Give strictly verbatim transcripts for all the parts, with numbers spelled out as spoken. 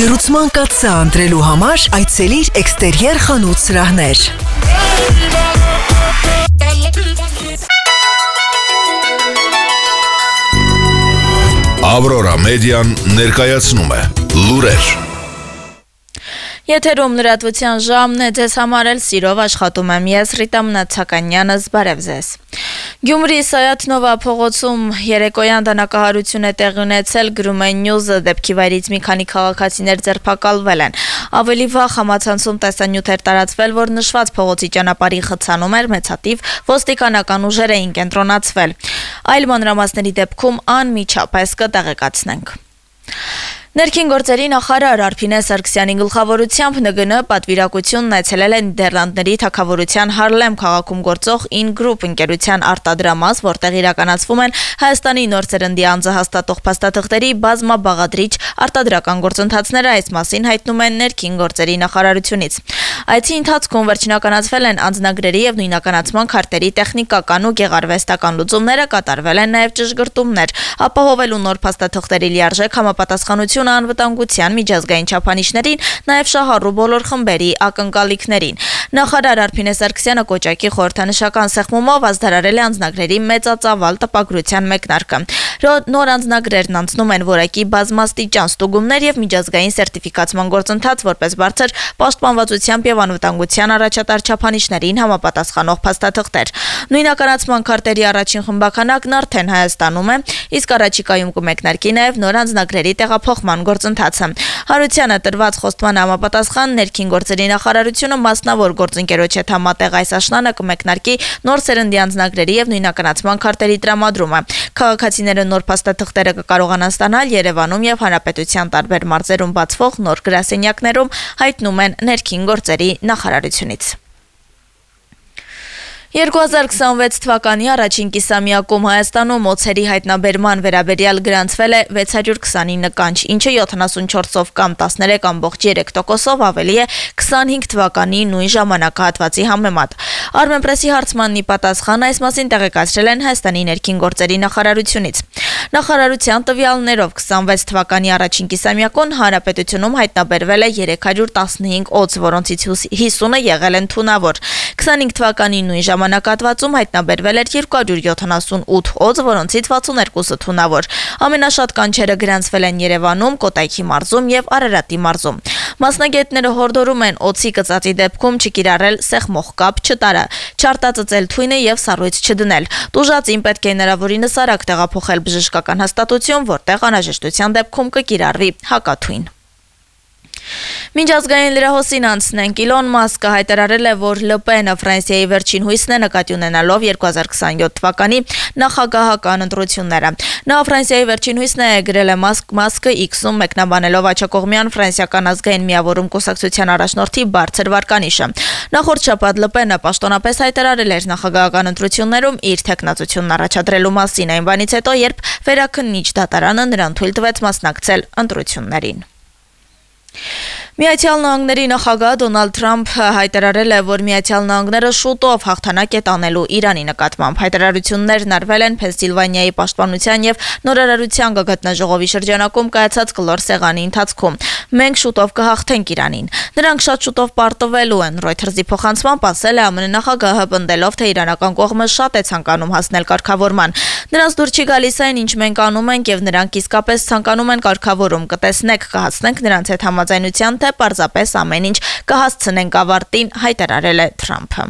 Լրուցման կաթսա ընտրելու համար այցելիր Էքստերիեր խանութ սրահներ։ Ավրորա մեդիան ներկայացնում է լուրեր։ Եթերում լրատվության ժամն է, ձեզ համար էլ սիրով աշխատում եմ ես, Ռիտա Մնացականյանս, բարև ձեզ։ Գյումրի Սայաթնովա փողոցում երեկոյան դանակահարություն է տեղի ունեցել, գրում է Նյուզը, դեպքի վայրից մի քանի քաղաքացիներ ձերբակալվել են։ Ավելի վաղ համացանցում տեսանյութ էր տարածվել, որ նշված փողոցի ճանապարհի խցանում էր մեծաթիվ ոստիկանական ուժեր էին կենտրոնացվել։ Այլ մանրամասների դեպքում անմիջապես կտեղեկացնենք։ Ներքին գործերի նախարար Արփինե Սարգսյանի գլխավորությամբ N G N պատվիրակությունն այցելել է Նիդերլանդների թագավորության Հարլեմ քաղաքում գործող In Group ընկերության արտադրամաս, որտեղ իրականացվում են Հայաստանի նոր սերնդի անձը հաստատող փաստաթղթերի բազմաբաղադրիչ արտադրական գործընթացները, այս մասին հայտնում են ներքին գործերի նախարարությունից։ Այցի ընթացքում վերջնականացվել են անձնագրերի եւ նույնականացման քարտերի տեխնիկական ու գեղարվեստական լուծումները, կատարվել են նաեւ ճշգրտումներ, ապահովելու նոր փաստաթղթերի լիարժեք համապատասխանություն անվտանգության միջազգային չափանիշներին, նաև շահառու բոլոր խմբերի ակնկալիքներին։ Նախարար Արփինե Սարգսյանը կոճակի խորհրդանշական սեղմումով ազդարարել է անձնագրերի մեծածավալ տպագրության մեկնարկը։ Նոր անձնագրերն անցնում են որակի բազմաստիճան ստուգումներ եւ միջազգային սերտիֆիկացման գործընթաց, որպես բարձր պաշտպանվածությամբ եւ անվտանգության առաջատար չափանիշներին համապատասխանող փաստաթղթեր։ Նույնականացման քարտերի առաջին խմբականակն արդեն Հայաստանում է, իսկ առաջիկայում կմեկնարկի նաև նոր անձնագրերի տեղափոխման գործընթացը։ Հարությանը տրված խոստման համապատասխան ներքին գործերի նախարարությունը մասնավոր գործընկերոջ հետ համատեղ այս աշնանը կմեկնարկի նոր սերնդի անձնագրերի եւ նույնականացման քարտերի տրամադրումը։ Քաղաքացիները նոր փաստաթղթերը կկարողանան ստանալ Երևանում եւ Հանրապետության տարբեր մարզերում բացվող նոր գրասենյակներում, հայտնում են ներքին գործերի նախարարությունից։ երկու հազար քսանվեց թվականի առաջին կիսամյակում Հայաստանում օձերի հայտնաբերման վերաբերյալ գրանցվել է վեց հարյուր քսանինը կանչ, ինչը յոթանասունչորսով կամ տասներեք կόμma երեք տոկոսով ավելի է քսանհինգ թվականի նույն ժամանակահատվածի համեմատ։ Armenpress-ի հարցմանն ի պատասխան այս մասին տեղեկացրել են Հայաստանի ներքին գործերի նախարարությունից։ Նախարարության տվյալներով քսանվեց թվականի առաջին կիսամյակում Հանրապետությունում հայտնաբերվել է երեք հարյուր տասնհինգ օձ, որոնցից հիսունը եղել են թունավոր։ քսանհինգ թվականի նույն ժամանակահատվածում հայտնաբերվել էր երկու հարյուր յոթանասունութ օձ, որոնցից վաթսուններկուսը թունավոր։ Ամենաշատ կանչերը գրանցվել են Երևանում, Կոտայքի մարզում եւ Արարատի մարզում։ Մասնագետները հորդորում են օձի կծածի դեպքում չկիրառել սեղմող կապ, չարտածծել թույնը եւ սառույց չդնել։ Տուժածին պետք է հնարավորինս արագ տեղափոխել բժշկական հաստատություն, որտեղ անհրաժեշտության դեպքում կկիրառվի հակաթույն։ Միջազգային լրահոսին անցնենք։ Իլոն Մասկը հայտարարել է, որ Լը Պենը Ֆրանսիայի վերջին հույսն է նկատի ունենալով երկու հազար քսանյոթ թվականի նախագահական ընտրությունները։ Նա Ֆրանսիայի վերջին հույսն է գրել է Մասկը X-ում մեկնաբանելով աջակողմյան ֆրանսիական ազգային միավորում կուսակցության առաջնորդի բարձր վարկանիշը։ Նախորդ շաբաթ Լը Պենը պաշտոնապես հայտարարել էր նախագահական ընտրություններում իր թեկնածությունն առաջադրելու մասին, այն բանից հետո, երբ վերաքննիչ դատարանը նրան թույլ տվեց մասնակցել ընտրություններին։ Միացյալ Նահանգների նախագահ Դոնալդ Թրամփը հայտարարել է, որ Միացյալ Նահանգները շուտով հաղթանակ է տանելու Իրանի նկատմամբ։ Հայտարարություններն արվել են Փենսիլվանիայի պաշտպանության եւ նորարարության գագաթնաժողովի շրջանակում կայացած կլոր սեղանի ընթացքում։ Մենք շուտով կհաղթենք Իրանին։ Նրանք շատ շուտով պարտվելու են, Reuters-ի փոխանցմամբ ասել է Ամն նախագահը, պնդելով, թե իրանական կողմը շատ է ցանկանում հասնել կարգավորման։ Նրանց դուր չի գալիս այն, ինչ մենք անում ենք, եւ նրանք իսկապես ցանկանում են կարգավորում։ Կտեսնեք, կհասնենք նրանց հետ համաձայնության, թե պարզապես ամեն ինչ կհասցնենք ավարտին, հայտարարել է Թրամփը։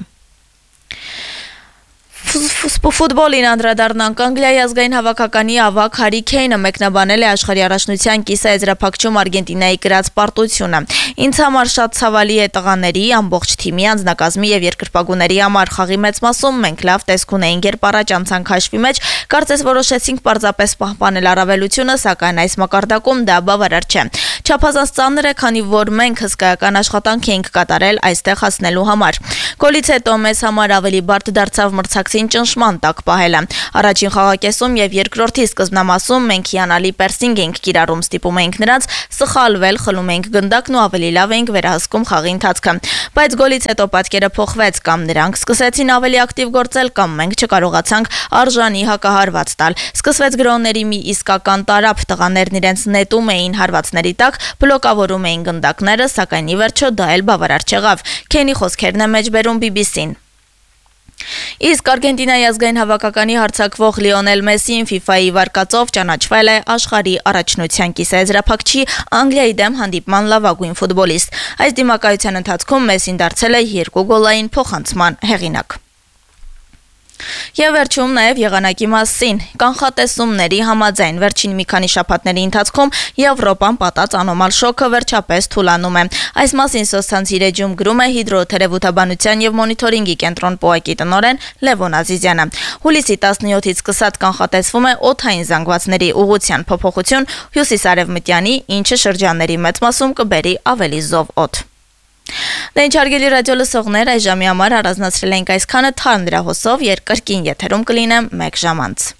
Ֆուտբոլին անդրադառնանք։ Անգլիայի ազգային հավաքականի ավագ Հարի Քեյնը մեկնաբանել է աշխարհի առաջնության կիսաեզրափակչում Արգենտինայի կրած պարտությունը։ Ինձ համար շատ ցավալի է տղաների, ամբողջ թիմի, անձնակազմի եւ երկրպագուների համար խաղի մեծ մասում մենք լավ տեսք ունեինք, երբ առաջ անցանք հաշվի մեջ, կարծես որոշեցինք պարզապես պահպանել առավելությունը, սակայն այս մակարդակում դա բավարար չէ։ Չափազանց ծանր է, քանի որ մենք հսկայական աշխատանք էինք կատարել այստեղ հասնելու համար։ Գոլից հետո մեզ համար ավելի բարդ դարձավ մրցակցի Սպորսին ճնշման տակ պահելը։ Առաջին խաղակեսում եւ երկրորդի սկզբնամասում մենք հիանալի պերսինգ էինք կիրառում, ստիպում էինք նրանց սխալվել, խլում էինք գնդակն ու ավելի լավ էինք վերահսկում խաղի ընթացքը։ Բայց գոլից հետո պատկերը փոխվեց, կամ նրանք սկսեցին ավելի ակտիվ գործել, կամ մենք չկարողացանք արժանի հակահարված տալ։ Սկսվեց գրոհների մի իսկական տարափ, տղաներն իրենց նետում էին հարվածների տակ, բլոկավորում էին գնդակները, սակայն ի վերջո դա էլ բավարար չեղավ։ Քենի խոսքերն է մեջբերում բի բի սին։ Իսկ Արգենտինայի ազգային հավաքականի հարձակվող Լիոնել Մեսսին ֆիֆայի վարկածով ճանաչվել է աշխարհի առաջնության կիսաեզրափակչի Անգլիայի դեմ հանդիպման լավագույն ֆուտբոլիստ։ Այս դիմակայության ընթացքում Մեսսին դարձել է երկու գոլային փոխանցման հեղինակ։ Եվ վերջում նաև եղանակի մասին։ Կանխատեսումների համաձայն վերջին մի քանի շաբաթների ընթացքում Եվրոպան պատած անոմալ շոկը վերջապես թուլանում է։ Այս մասին Սոցցանցիրեջում գրում է հիդրոթերապևտաբանության եւ մոնիթորինգի կենտրոն ՊՕԱԿ-ի տնօրեն Լևոն Ազիզյանը։ Հուլիսի տասնյոթից սկսած կանխատեսվում է օդային զանգվածների ուղղության փոփոխություն հյուսիսարևմտյանի, ինչը շրջանների մեծ մասում կբերի ավելի զով օդ։ Դե ինչ հարգելի ռադիո լսողներ, այս ժամի համար առանձնացրել ենք այսքանը, թարմ դրահոսով երկրկին եթերում կլինեմ մեկ ժամ անց։